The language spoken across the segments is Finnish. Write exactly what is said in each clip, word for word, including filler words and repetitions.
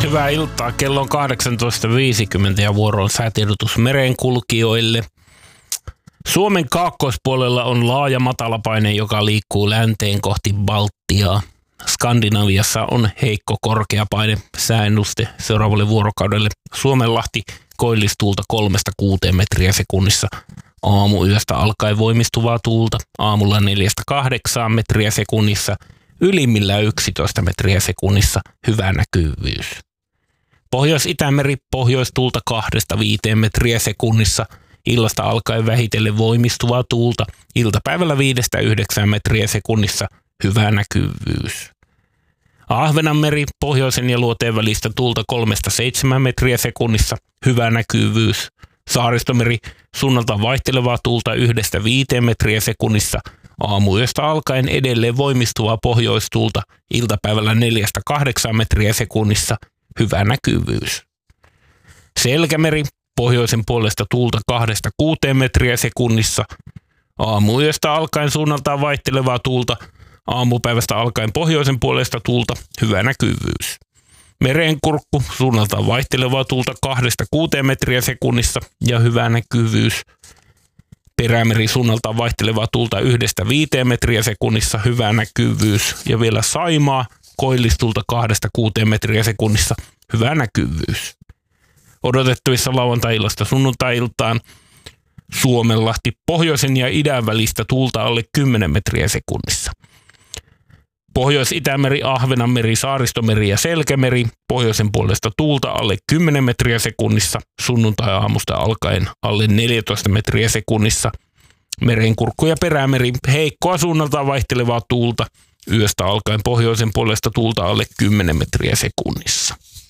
Hyvää iltaa. Kello on kahdeksantoista viisikymmentä ja vuoro on säätiedotus merenkulkijoille. Suomen kaakkoispuolella on laaja matalapaine, joka liikkuu länteen kohti Baltiaa. Skandinaviassa on heikko korkeapaine, sääennuste seuraavalle vuorokaudelle. Suomenlahti koillistuulta kolmesta kuuteen metriä sekunnissa. Aamuyöstä alkaen voimistuvaa tuulta, aamulla neljästä kahdeksaan metriä sekunnissa, ylimmillä yksitoista metriä sekunnissa, hyvä näkyvyys. Pohjois-Itämeri pohjoistuulta kahdesta viiteen metriä sekunnissa, illasta alkaen vähitellen voimistuvaa tuulta, iltapäivällä viidestä yhdeksään metriä sekunnissa, hyvä näkyvyys. Ahvenanmeri pohjoisen ja luoteen välistä tuulta kolmesta seitsemään metriä sekunnissa, hyvä näkyvyys. Saaristomeri suunnaltaan vaihtelevaa tuulta yhdestä viiteen metriä sekunnissa, aamuyöstä alkaen edelleen voimistuvaa pohjoistuulta, iltapäivällä neljästä kahdeksaan metriä sekunnissa, hyvä näkyvyys. Selkämeri pohjoisen puolesta tuulta kahdesta kuuteen metriä sekunnissa, aamuyöstä alkaen suunnaltaan vaihtelevaa tuulta, aamupäivästä alkaen pohjoisen puolesta tuulta, hyvä näkyvyys. Merenkurkku suunnaltaan vaihtelevaa tuulta kahdesta kuuteen metriä sekunnissa ja hyvä näkyvyys. Perämeri suunnaltaan vaihtelevaa tuulta yhdestä viiteen metriä sekunnissa, hyvä näkyvyys. Ja vielä Saimaa koillistulta kahdesta kuuteen metriä sekunnissa, hyvä näkyvyys. Odotettavissa lauantai-illasta sunnuntai-iltaan Suomenlahti pohjoisen ja idän välistä tuulta alle kymmenen metriä sekunnissa. Pohjois-Itämeri, Ahvenanmeri, Saaristomeri ja Selkämeri pohjoisen puolesta tuulta alle kymmenen metriä sekunnissa, sunnuntai-aamusta alkaen alle neljätoista metriä sekunnissa. Merenkurkku ja Perämeri heikkoa suunnaltaan vaihtelevaa tuulta, yöstä alkaen pohjoisen puolesta tuulta alle kymmenen metriä sekunnissa.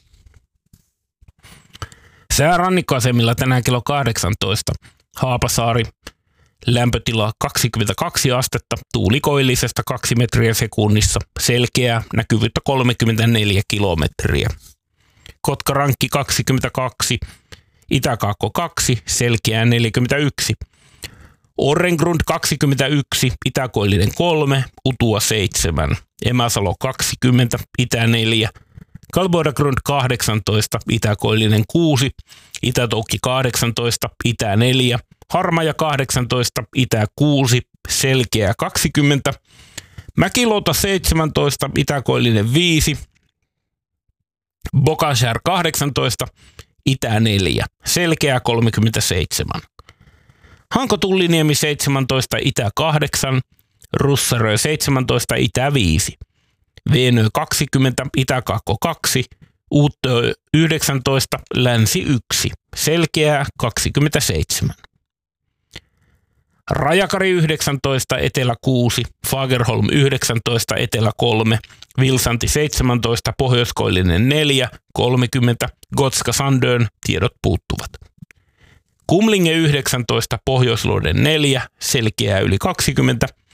Sää rannikkoasemilla tänään kello kahdeksantoista. Haapasaari. Lämpötila kaksikymmentäkaksi astetta, tuuli koillisesta kaksi metriä sekunnissa, selkeää, näkyvyyttä kolmekymmentäneljä kilometriä. Kotkarankki kaksikymmentäkaksi, Itäkaakko kaksi, selkeää neljäkymmentäyksi. Orrengrund kaksikymmentäyksi, Itäkoillinen kolme, Utua seitsemän. Emäsalo kaksikymmentä, Itä neljä. Kalboidagrund kahdeksantoista, Itäkoillinen kuusi, Itätoukki kahdeksantoista, Itä neljä. Harmaja kahdeksantoista, Itä kuusi, selkeä kaksikymmentä. Mäkilouta seitsemäntoista, Itäkoillinen viisi. Bokashär kahdeksantoista, Itä neljä, selkeä kolmekymmentäseitsemän. Hanko-Tulliniemi seitsemäntoista, Itä kahdeksan. Russarö seitsemäntoista, Itä viisi. Veenö kaksikymmentä, Itäkaakko kaksi. Uuttöö yhdeksäntoista, Länsi yksi, selkeää kaksikymmentäseitsemän. Rajakari yhdeksäntoista, Etelä kuusi, Fagerholm yhdeksäntoista, Etelä kolme, Vilsanti seitsemäntoista, Pohjoiskoillinen neljä, kolmekymmentä, Gotska Sandön, tiedot puuttuvat. Kumlinge yhdeksäntoista, Pohjoisluoden neljä, selkeää yli kaksikymmentä,